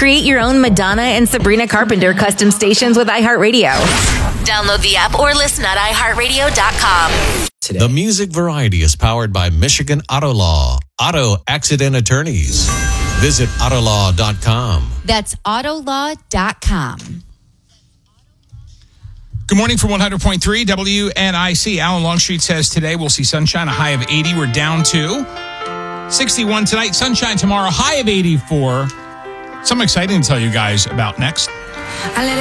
Create your own Madonna and Sabrina Carpenter custom stations with iHeartRadio. Download the app or listen at iHeartRadio.com. Today. The Music Variety is powered by Michigan Auto Law, auto accident attorneys. Visit autolaw.com. That's autolaw.com. Good morning from 100.3 WNIC. Alan Longstreet says today we'll see sunshine, a high of 80. We're down to 61 tonight, sunshine tomorrow, high of 84. Something exciting to tell you guys about next.